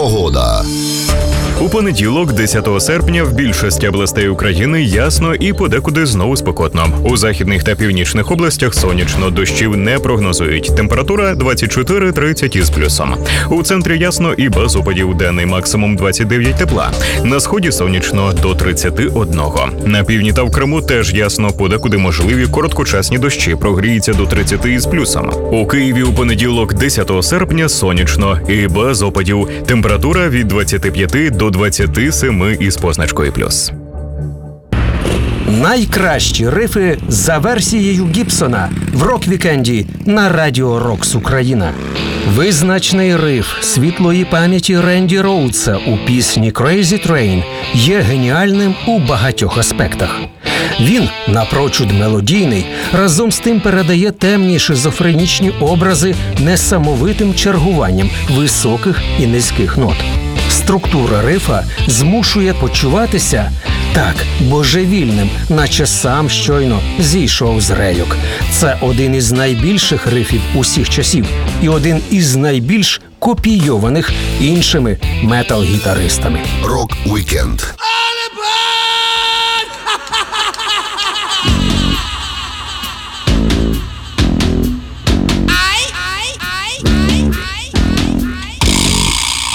Погода. У понеділок, 10 серпня, в більшості областей України ясно і подекуди знову спекотно. У західних та північних областях сонячно, дощів не прогнозують. Температура 24-30 із плюсом. У центрі ясно і без опадів, денний максимум 29 тепла. На сході сонячно до 31. На півдні та в Криму теж ясно, подекуди можливі короткочасні дощі, прогріється до 30 із плюсом. У Києві у понеділок, 10 серпня, сонячно і без опадів. Температура від 25 до 27 із позначкою плюс. Найкращі рифи за версією Гібсона в рок-вікенді на Радіо Рокс Україна. Визначний риф світлої пам'яті Ренді Роудса у пісні «Crazy Train» є геніальним у багатьох аспектах. Він, напрочуд мелодійний, разом з тим передає темні шизофренічні образи несамовитим чергуванням високих і низьких нот. Структура рифа змушує почуватися так божевільним, наче сам щойно зійшов з рейок. Це один із найбільших рифів усіх часів і один із найбільш копійованих іншими метал-гітаристами. Рок-вікенд.